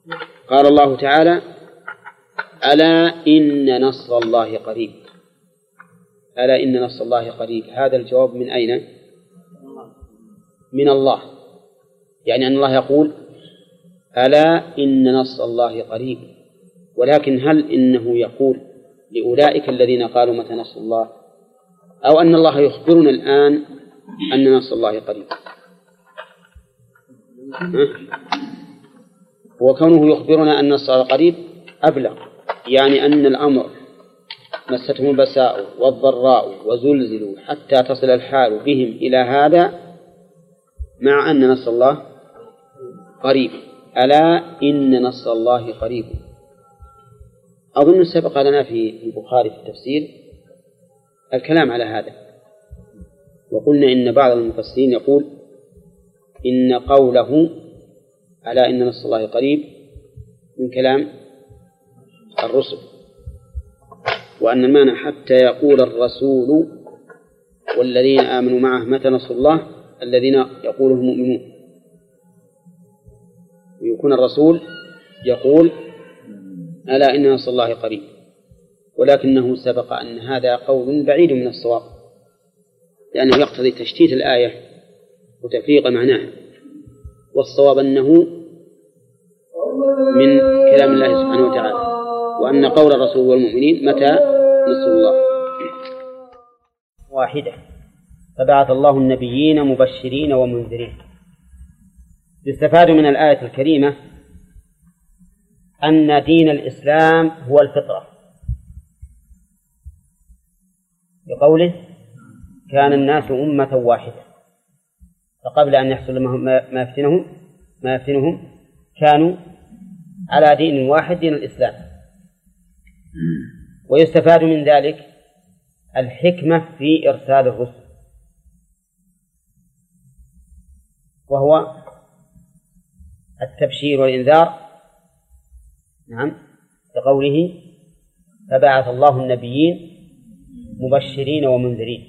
قال الله تعالى: ألا إن نصر الله قريب. ألا إن نصر الله قريب، هذا الجواب من أين؟ من الله، يعني أن الله يقول: ألا إن نصر الله قريب. ولكن هل إنه يقول لأولئك الذين قالوا متى نصر الله، أو أن الله يخبرنا الآن أن نصر الله قريب؟ وكونه يخبرنا أن نصر الله قريب أبلغ، يعني أن الأمر مستهم البأساء والضراء وزلزلوا حتى تصل الحال بهم إلى هذا، مع أن نصر الله قريب. ألا إن نصر الله قريب. أظن سبق لنا في البخاري في التفسير الكلام على هذا، وقلنا إن بعض المفسرين يقول إن قوله ألا إن نصر الله قريب من كلام الرسل، وأن المعنى حتى يقول الرسول والذين آمنوا معه متى نصر الله، الذين يقوله المؤمنون، ويكون الرسول يقول ألا إن نصر الله قريب. ولكنه سبق أن هذا قول بعيد من الصواب، لأنه يقتضي تشتيت الآية وتفريق معناها، والصواب أنه من كلام الله سبحانه وتعالى، وأن قول الرسول والمؤمنين متى نصر الله واحدة. فبعث الله النبيين مبشرين ومنذرين. يستفاد من الآية الكريمة أن دين الإسلام هو الفطرة، بقوله: كان الناس أمة واحدة. فقبل أن يحصل ما يفتنهم كانوا على دين واحد، دين الإسلام. ويستفاد من ذلك الحكمة في إرسال الرسل، وهو التبشير والإنذار. نعم، بقوله: فبعث الله النبيين مبشرين ومنذرين.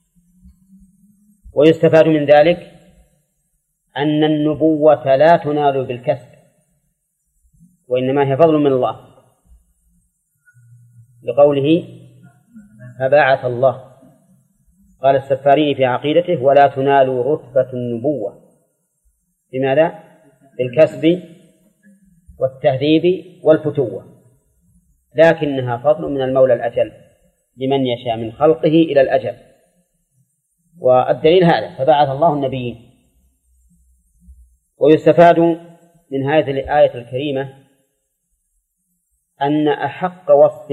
ويستفاد من ذلك أن النبوة لا تنال بالكسب، وإنما هي فضل من الله، بقوله: فبعث الله. قال السفاري في عقيدته: ولا تنال رتبة النبوة. لماذا؟ بالكسب والتهذيب والفتوة، لكنها فضل من المولى الأجل لمن يشاء من خلقه إلى الأجل. والدليل هذا: فبعث الله النبيين. ويستفاد من هذه الآية الكريمة أن أحق وصف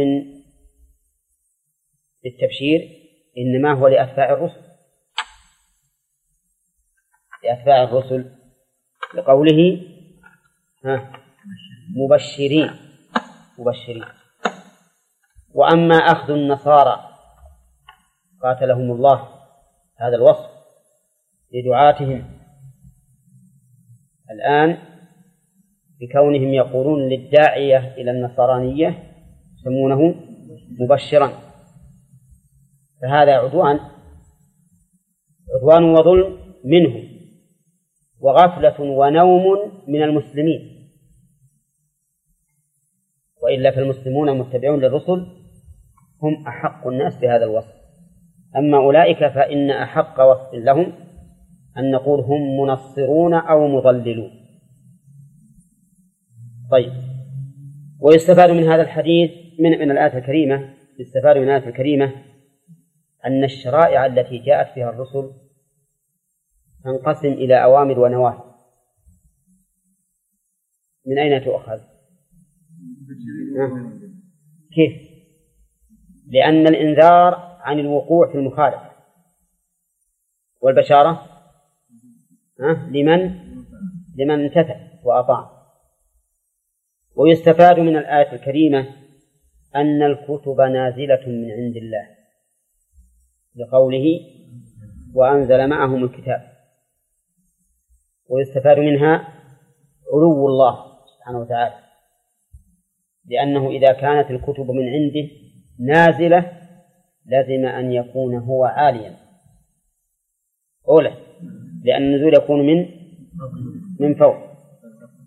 بالتبشير إنما هو لأتباع الرسل، لقوله: مبشرين. وأما أخذ النصارى قاتلهم الله هذا الوصف لدعاتهم الآن بكونهم يقولون للداعية إلى النصرانية يسمونه مبشرا، فهذا عدوان وظلم منهم، وغفلة ونوم من المسلمين، وإلا فالمسلمون المتبعون للرسل هم أحق الناس بهذا الوصف. أما أولئك فإن أحق وصف لهم أن نقول هم منصرون أو مضللون. طيب، ويستفاد من هذا الحديث من الآية الكريمة، يستفاد من الآية الكريمة أن الشرائع التي جاءت فيها الرسل تنقسم إلى أوامر ونواهي. من أين تؤخذ؟ كيف؟ لأن الإنذار عن الوقوع في المخالفة، والبشارة لمن امتثل وأطاع. ويستفاد من الآية الكريمة أن الكتب نازلة من عند الله، لقوله: وأنزل معهم الكتاب. ويستفاد منها علو الله سبحانه وتعالى، لأنه إذا كانت الكتب من عنده نازلة لازم أن يكون هو عاليا أولا، لأن النزول يكون من فوق.